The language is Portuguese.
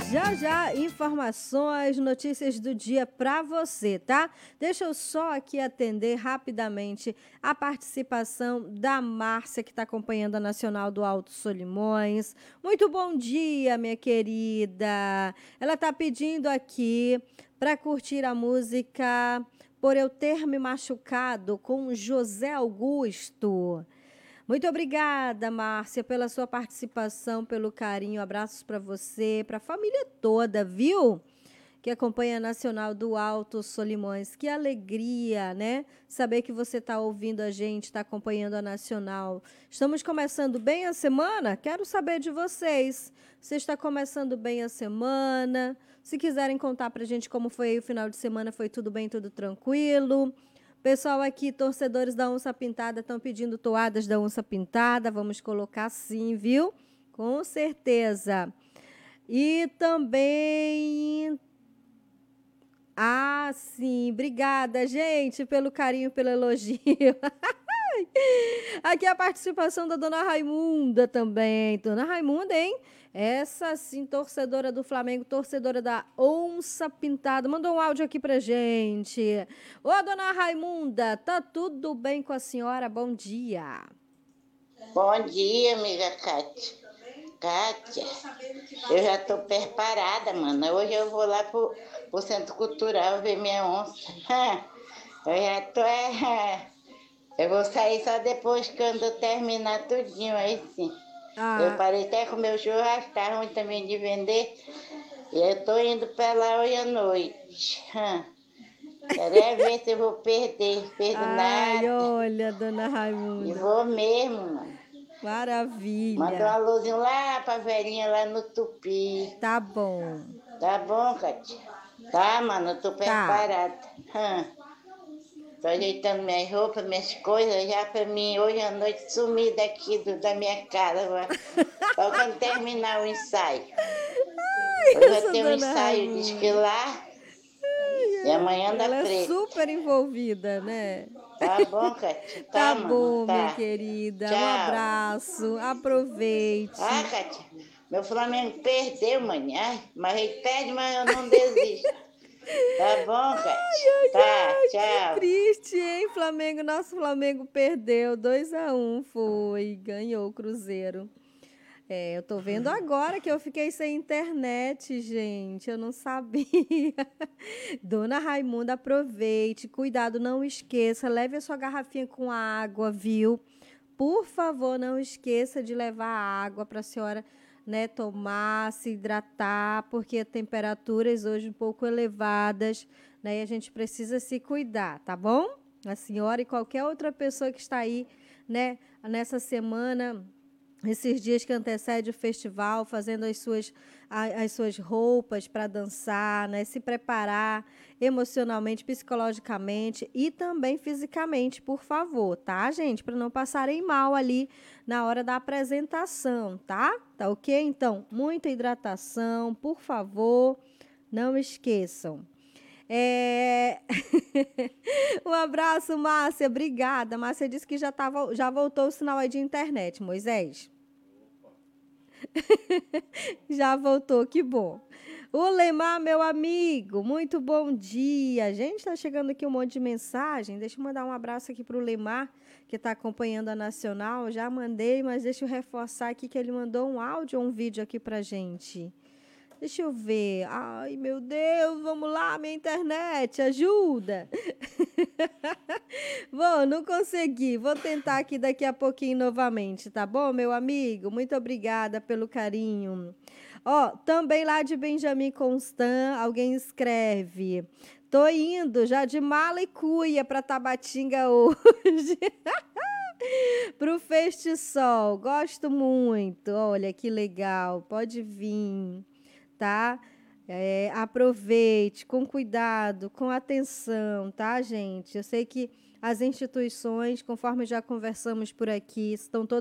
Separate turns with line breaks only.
Já já, informações, notícias do dia para você, tá? Deixa eu só aqui atender rapidamente a participação da Márcia, que está acompanhando a Nacional do Alto Solimões. Muito bom dia, minha querida. Ela está pedindo aqui para curtir a música Por Eu Ter Me Machucado com José Augusto. Muito obrigada, Márcia, pela sua participação, pelo carinho. Abraços para você, para a família toda, viu? Que acompanha a Nacional do Alto Solimões. Que alegria, né? Saber que você está ouvindo a gente, está acompanhando a Nacional. Estamos começando bem a semana? Quero saber de vocês. Você está começando bem a semana? Se quiserem contar para a gente como foi aí o final de semana, foi tudo bem, tudo tranquilo? Pessoal aqui, torcedores da Onça Pintada, estão pedindo toadas da Onça Pintada. Vamos colocar sim, viu? Com certeza. E também... Ah, sim. Obrigada, gente, pelo carinho, pelo elogio. Aqui a participação da Dona Raimunda também. Dona Raimunda, hein? Essa sim, torcedora do Flamengo, torcedora da Onça Pintada. Mandou um áudio aqui pra gente. Ô, Dona Raimunda, tá tudo bem com a senhora? Bom dia.
Bom dia, amiga Kátia. Kátia, eu já estou preparada, mano. Hoje eu vou lá pro Centro Cultural ver minha onça. Eu já tô... Eu vou sair só depois quando eu terminar tudinho, aí sim. Eu parei até com o meu churrasco, tá ruim também de vender. E eu tô indo para lá hoje à noite. Quero é ver se eu vou perder
Ai,
nada.
olha, Dona
E
Raimunda.
vou mesmo, mano.
Maravilha.
Manda um alôzinho lá pra velhinha lá no Tupi.
Tá bom.
Tá bom, Kátia? Tá, mano, eu tô preparada. Tô ajeitando minhas roupas, minhas coisas já pra mim hoje à noite sumir daqui da minha casa. Só quando terminar o ensaio. Hoje vai ter um ensaio, diz que lá. E amanhã dá
Ela é
preto.
super envolvida, né?
Tá bom, Kátia?
Tá
mano?
bom, minha
Tá.
querida. Um
Tchau.
abraço. Aproveite.
Kátia, meu Flamengo perdeu, mãe. Ai, mas ele perde, mas eu não desisto. Tá bom, Kátia? Tá,
Que
tchau.
triste, hein? Flamengo, nosso Flamengo perdeu 2-1, foi, ganhou o Cruzeiro. Eu tô vendo agora que eu fiquei sem internet, gente, eu não sabia. Dona Raimunda, aproveite, cuidado, não esqueça, leve a sua garrafinha com água, viu? Por favor, não esqueça de levar água para a senhora, né, tomar, se hidratar, porque temperaturas hoje um pouco elevadas, né, e a gente precisa se cuidar, tá bom? A senhora e qualquer outra pessoa que está aí, né, nessa semana, esses dias que antecede o festival, fazendo as suas roupas para dançar, né? Se preparar emocionalmente, psicologicamente e também fisicamente, por favor, tá, gente? Para não passarem mal ali na hora da apresentação, tá? Tá ok? Então, muita hidratação, por favor, não esqueçam. Um abraço, Márcia. Obrigada. Márcia disse que já voltou o sinal aí de internet, Moisés. Já voltou, que bom. O Lemar, meu amigo, muito bom dia. Gente, está chegando aqui um monte de mensagem. Deixa eu mandar um abraço aqui para o Lemar, que está acompanhando a Nacional. Já mandei, mas deixa eu reforçar aqui que ele mandou um áudio ou um vídeo aqui para gente. Deixa eu ver. Ai, meu Deus, vamos lá, minha internet, ajuda. Bom, não consegui. Vou tentar aqui daqui a pouquinho novamente, tá bom, meu amigo? Muito obrigada pelo carinho. Ó, também lá de Benjamin Constant, alguém escreve: tô indo já de mala e cuia para Tabatinga hoje. Pro Festisol. Gosto muito. Olha que legal. Pode vir, tá? Aproveite com cuidado, com atenção, tá, gente? Eu sei que as instituições, conforme já conversamos por aqui, estão todas